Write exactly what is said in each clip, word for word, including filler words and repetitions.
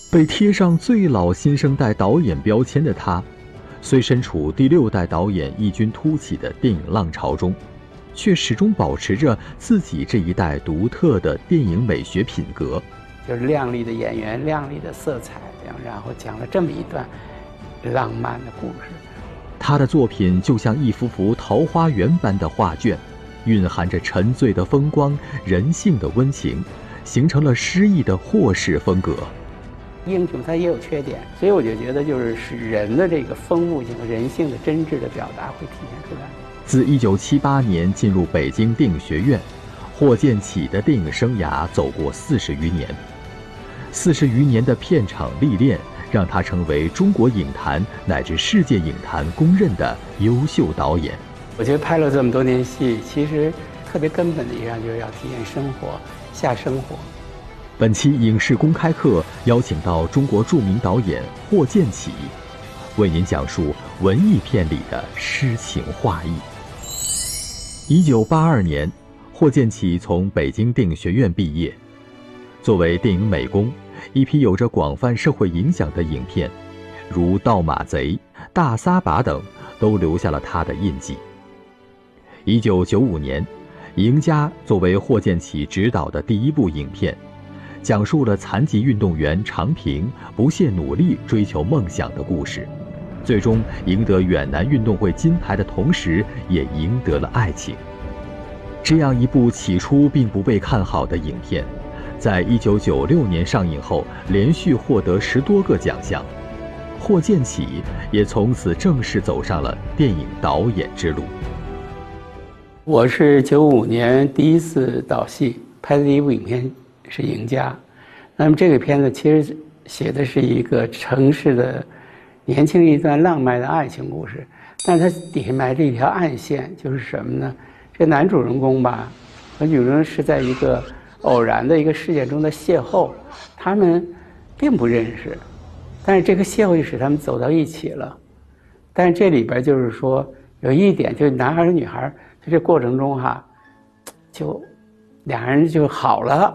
被贴上最老新生代导演标签的他，虽身处第六代导演异军突起的电影浪潮中，却始终保持着自己这一代独特的电影美学品格。 就是亮丽的演员，亮丽的色彩，然后讲了这么一段浪漫的故事。 他的作品就像一幅幅桃花源般的画卷，蕴含着沉醉的风光、人性的温情，形成了诗意的霍氏风格。 英雄他也有缺点，所以我就觉得就是使人的这个丰富性和人性的真挚的表达会体现出来。 自一九七八年进入北京电影学院，霍建起的电影生涯走过四十余年，四十余年的片场历练，让他成为中国影坛乃至世界影坛公认的优秀导演。 我觉得拍了这么多年戏，其实特别根本的一样就是要体验生活，下生活。 本期影视公开课邀请到中国著名导演霍建起，为您讲述文艺片里的诗情画意。一九八二年，霍建起从北京电影学院毕业。作为电影美工，一批有着广泛社会影响的影片，如《盗马贼》《大撒把》等，都留下了他的印记。一九九五年，《赢家》作为霍建起执导的第一部影片，讲述了残疾运动员常平不懈努力追求梦想的故事，最终赢得远南运动会金牌的同时，也赢得了爱情。这样一部起初并不被看好的影片，在一九九六年上映后，连续获得十多个奖项，霍建起也从此正式走上了电影导演之路。 我是九五年第一次导戏，拍的第一部影片是《赢家》。那么这个片子其实写的是一个城市的年轻一段浪漫的爱情故事，但是它底下埋着一条暗线，就是什么呢？这男主人公吧和女主人公是在一个偶然的一个事件中的邂逅，他们并不认识，但是这个邂逅使他们走到一起了。但是这里边就是说有一点，就是男孩和女孩在这过程中哈，就两人就好了。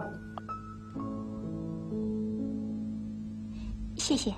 谢谢。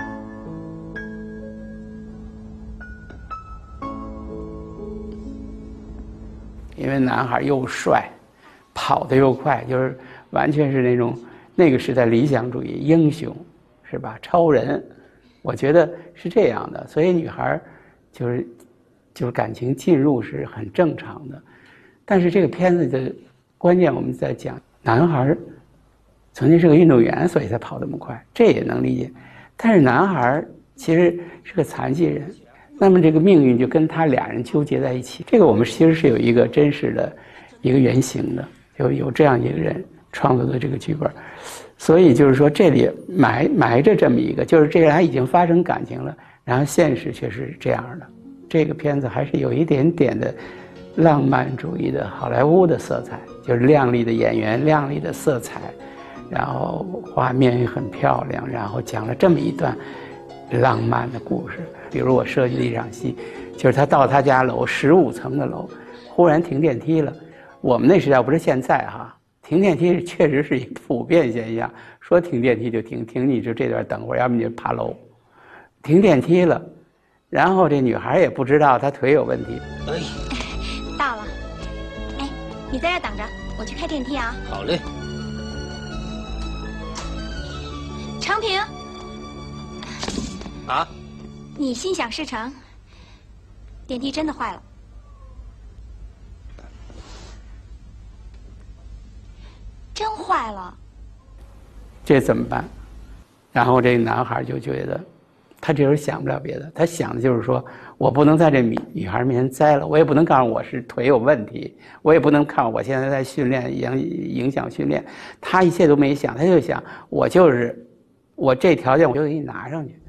因为男孩又帅，跑得又快，就是完全是那种那个时代理想主义英雄，是吧？超人，我觉得是这样的。所以女孩就是就是感情进入是很正常的。但是这个片子的关键我们在讲，男孩曾经是个运动员，所以才跑那么快，这也能理解。但是男孩其实是个残疾人，那么这个命运就跟他俩人纠结在一起。这个我们其实是有一个真实的一个原型的，有有这样一个人创作的这个剧本，所以就是说这里埋埋着这么一个，就是这俩已经发生感情了，然后现实却是这样的。这个片子还是有一点点的浪漫主义的好莱坞的色彩，就是亮丽的演员，亮丽的色彩，然后画面也很漂亮，然后讲了这么一段浪漫的故事。比如我设计的一场戏，就是他到他家楼十五层的楼，忽然停电梯了。我们那时代不是现在哈，停电梯确实是一个普遍现象，说停电梯就停，停你就这段等会儿，要不你就爬楼。停电梯了，然后这女孩也不知道她腿有问题。 哎，到了。哎，你在这等着，我去开电梯啊。 好嘞。 常平。 啊？ 你心想事成，电梯真的坏了。真坏了。 这怎么办？然后这个男孩就觉得，他这时候想不了别的，他想的就是说，我不能在这女女孩面前栽了，我也不能告诉我是腿有问题，我也不能看我现在在训练影影响训练，他一切都没想，他就想我就是我这条件我就给你拿上去。